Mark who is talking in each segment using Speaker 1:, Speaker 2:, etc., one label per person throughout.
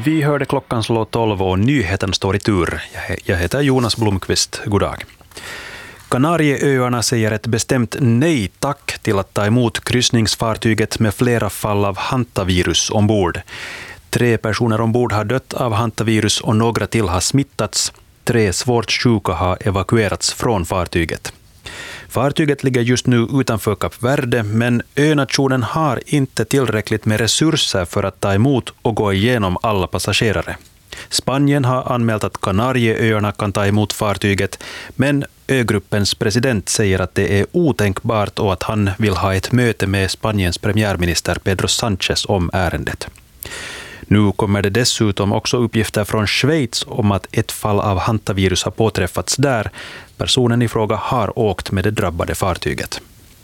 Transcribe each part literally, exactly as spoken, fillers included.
Speaker 1: Vi hörde klockan slå tolv och nyheten står i tur. Jag heter Jonas Blomqvist. God dag. Kanarieöarna säger ett bestämt nej tack till att ta emot kryssningsfartyget med flera fall av hantavirus ombord. Tre personer ombord har dött av hantavirus och några till har smittats. Tre svårt sjuka har evakuerats från fartyget. Fartyget ligger just nu utanför Kap Verde, men önationen har inte tillräckligt med resurser för att ta emot och gå igenom alla passagerare. Spanien har anmält att Kanarieöarna kan ta emot fartyget, men ögruppens president säger att det är otänkbart och att han vill ha ett möte med Spaniens premiärminister Pedro Sánchez om ärendet. Nu kommer det dessutom också uppgifter från Schweiz om att ett fall av hantavirus har påträffats där. Personen i fråga har åkt med det drabbade fartyget.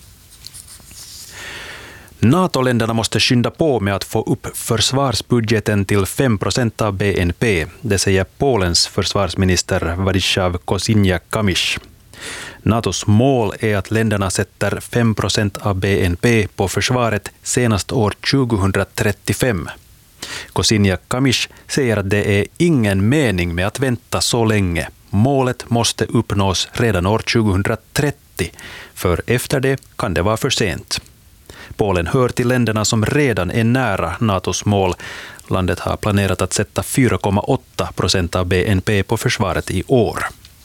Speaker 1: NATO-länderna måste skynda på med att få upp försvarsbudgeten till fem procent av B N P. Det säger Polens försvarsminister Władysław Kosiniak-Kamysz. NATOs mål är att länderna sätter fem procent av B N P på försvaret senast år tjugohundratrettiofem. Kosiniak-Kamysz säger att det är ingen mening med att vänta så länge. Målet måste uppnås redan år tjugohundratrettio, för efter det kan det vara för sent. Polen hör till länderna som redan är nära NATOs mål. Landet har planerat att sätta fyra komma åtta procent av B N P på försvaret i år.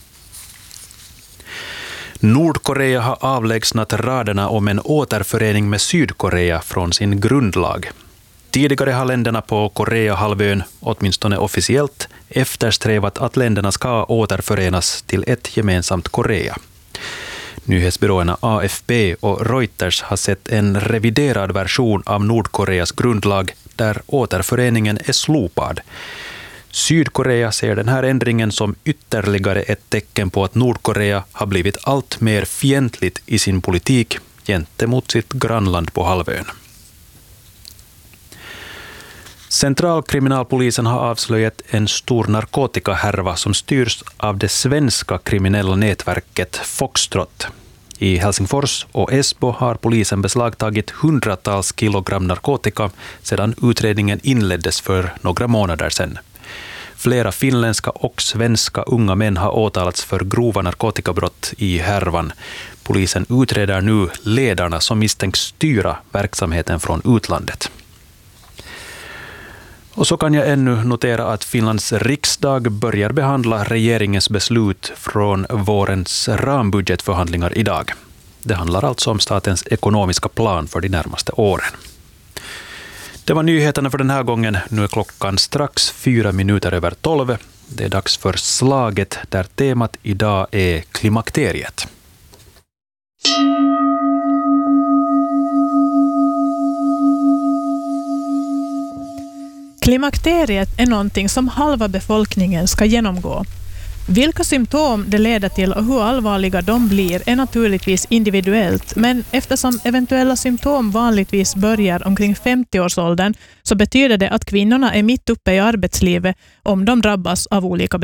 Speaker 1: Nordkorea har avlägsnat raderna om en återförening med Sydkorea från sin grundlag. Tidigare har länderna på Koreahalvön, åtminstone officiellt, eftersträvat att länderna ska återförenas till ett gemensamt Korea. Nyhetsbyråerna A F P och Reuters har sett en reviderad version av Nordkoreas grundlag där återföreningen är slopad. Sydkorea ser den här ändringen som ytterligare ett tecken på att Nordkorea har blivit allt mer fientligt i sin politik gentemot sitt grannland på halvön. Centralkriminalpolisen har avslöjat en stor narkotikahärva som styrs av det svenska kriminella nätverket Foxtrot. I Helsingfors och Esbo har polisen beslagtagit hundratals kilogram narkotika sedan utredningen inleddes för några månader sedan. Flera finländska och svenska unga män har åtalats för grova narkotikabrott i härvan. Polisen utreder nu ledarna som misstänks styra verksamheten från utlandet. Och så kan jag ännu notera att Finlands riksdag börjar behandla regeringens beslut från vårens rambudgetförhandlingar idag. Det handlar alltså om statens ekonomiska plan för de närmaste åren. Det var nyheterna för den här gången. Nu är klockan strax fyra minuter över tolv. Det är dags för slaget där temat idag är klimakteriet.
Speaker 2: Klimakteriet är någonting som halva befolkningen ska genomgå. Vilka symptom det leder till och hur allvarliga de blir är naturligtvis individuellt, men eftersom eventuella symptom vanligtvis börjar omkring femtio-årsåldern så betyder det att kvinnorna är mitt uppe i arbetslivet om de drabbas av olika